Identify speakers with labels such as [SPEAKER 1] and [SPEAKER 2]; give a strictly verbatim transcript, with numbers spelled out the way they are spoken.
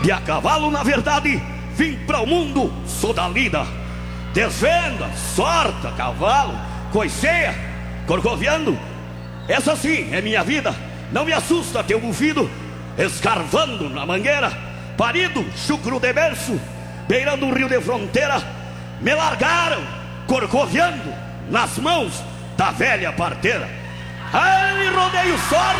[SPEAKER 1] De a cavalo, na verdade, vim para o mundo, sou da lida. Desvenda, sorta, cavalo, coiceia, corcoviando. Essa sim é minha vida. Não me assusta teu bufido, escarvando na mangueira. Parido, chucro de berço, beirando um rio de fronteira. Me largaram, corcoviando nas mãos da velha parteira. Ai, rodeio sorte,